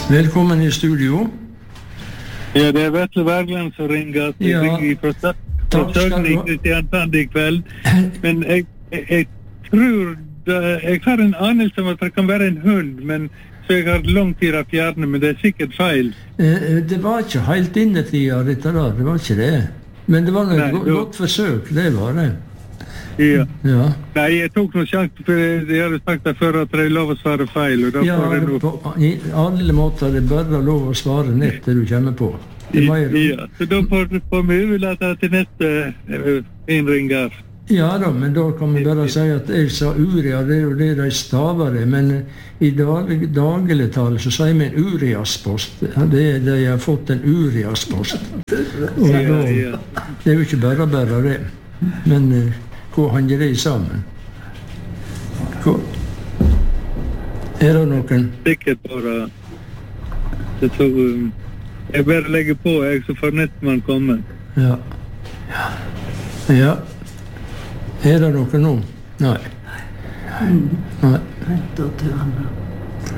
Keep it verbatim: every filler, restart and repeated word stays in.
Velkommen i studio. Ja, det er Vetle Bergland som ringer. Jeg ringer fra Søgne i Kristiansand i kveld. Men jeg, jeg, jeg tror det, jeg har en anelse om at det kan være en hund, men så jeg har lang tid av fjerne, men det er sikkert feil. Eh, det var ikke helt innetida dette da, det var ikke det. Men det var noe Nei, godt forsøk, det var det. Ja. ja. Nei, jeg tok noe sjanse, for jeg hadde sagt det før at det er lov å svare feil. Og ja, det på i alle måter det er bare lov å svare nett det du kommer på. Det var jo... Ja, så da får vi uvelate til neste innringer. Ja da, men da kan vi bare si at jeg sa uria, det er jo det de staver det, men i daglig, daglig tale så sier vi en uriaspost. Det er det jeg har fått en uriaspost. Og da, det er jo ikke bare bare det, men hva handler det sammen? Hva? Er det noen? Sikkert bare, det tror jeg, jeg bare legger på, jeg, så får nettmann komme. Ja, ja, ja. Er det noe nå? Nei. Nei. Nei.